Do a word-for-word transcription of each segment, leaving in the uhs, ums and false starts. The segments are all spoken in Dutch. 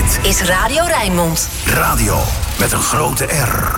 Dit is Radio Rijnmond. Radio met een grote R.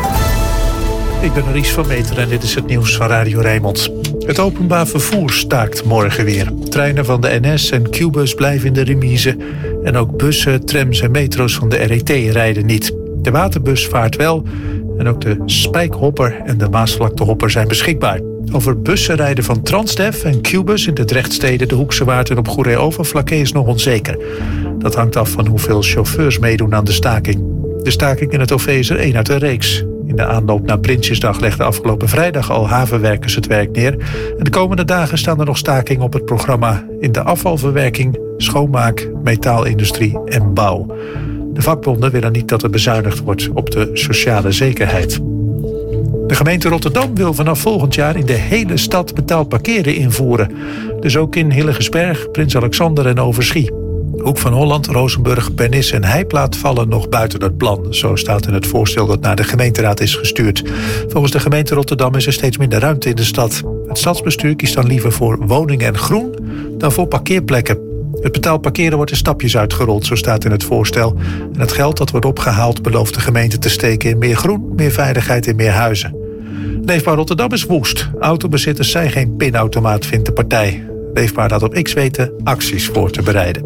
Ik ben Ries van Meter en dit is het nieuws van Radio Rijnmond. Het openbaar vervoer staakt morgen weer. Treinen van de N S en Qbus blijven in de remise. En ook bussen, trams en metro's van de R E T rijden niet. De waterbus vaart wel. En ook de Spijkhopper en de Maasvlaktehopper zijn beschikbaar. Over bussen rijden van Transdev en Qbus in de Drechtsteden, de Hoekse Waard en op Goeree-Overflakkee is nog onzeker. Dat hangt af van hoeveel chauffeurs meedoen aan de staking. De staking in het O V is er één uit de reeks. In de aanloop naar Prinsjesdag legde afgelopen vrijdag al havenwerkers het werk neer. En de komende dagen staan er nog stakingen op het programma in de afvalverwerking, schoonmaak, metaalindustrie en bouw. De vakbonden willen niet dat er bezuinigd wordt op de sociale zekerheid. De gemeente Rotterdam wil vanaf volgend jaar in de hele stad betaald parkeren invoeren. Dus ook in Hillegersberg, Prins Alexander en Overschie. Hoek van Holland, Rozenburg, Pernis en Heijplaat vallen nog buiten het plan. Zo staat in het voorstel dat naar de gemeenteraad is gestuurd. Volgens de gemeente Rotterdam is er steeds minder ruimte in de stad. Het stadsbestuur kiest dan liever voor woningen en groen dan voor parkeerplekken. Het betaald parkeren wordt in stapjes uitgerold, zo staat in het voorstel. En het geld dat wordt opgehaald belooft de gemeente te steken in meer groen, meer veiligheid en meer huizen. Leefbaar Rotterdam is woest. Autobezitters zijn geen pinautomaat, vindt de partij. Leefbaar laat op X weten acties voor te bereiden.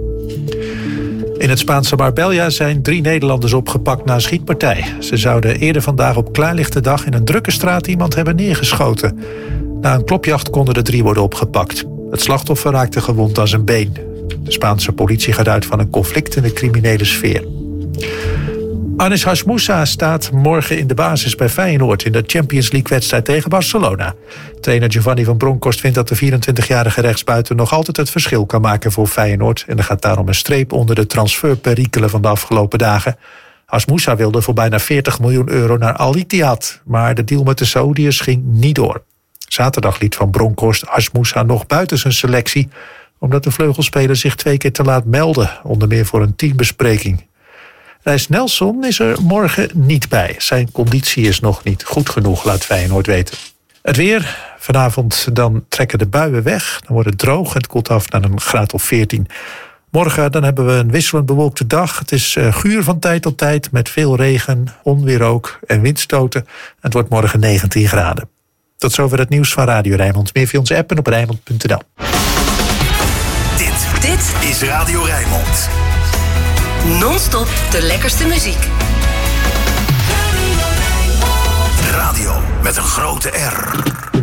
In het Spaanse Marbella zijn drie Nederlanders opgepakt na een schietpartij. Ze zouden eerder vandaag op klaarlichte dag in een drukke straat iemand hebben neergeschoten. Na een klopjacht konden de drie worden opgepakt. Het slachtoffer raakte gewond aan zijn been. De Spaanse politie gaat uit van een conflict in de criminele sfeer. Anis Hasmoussa staat morgen in de basis bij Feyenoord in de Champions League-wedstrijd tegen Barcelona. Trainer Giovanni van Bronckhorst vindt dat de vierentwintigjarige rechtsbuiten nog altijd het verschil kan maken voor Feyenoord. En er gaat daarom een streep onder de transferperikelen van de afgelopen dagen. Hasmoussa wilde voor bijna veertig miljoen euro naar Al Ittihad, maar de deal met de Saoediërs ging niet door. Zaterdag liet Van Bronckhorst Hasmoussa nog buiten zijn selectie, omdat de vleugelspeler zich twee keer te laat meldde, onder meer voor een teambespreking. Reis Nelson is er morgen niet bij. Zijn conditie is nog niet goed genoeg, laat Feyenoord weten. Het weer. Vanavond dan trekken de buien weg. Dan wordt het droog en het koelt af naar een graad of veertien. Morgen dan hebben we een wisselend bewolkte dag. Het is uh, guur van tijd tot tijd met veel regen, onweer ook en windstoten. Het wordt morgen negentien graden. Tot zover het nieuws van Radio Rijnmond. Meer via onze app en op Rijnmond punt n l. Dit, dit is Radio Rijnmond. Non-stop de lekkerste muziek. Radio met een grote R.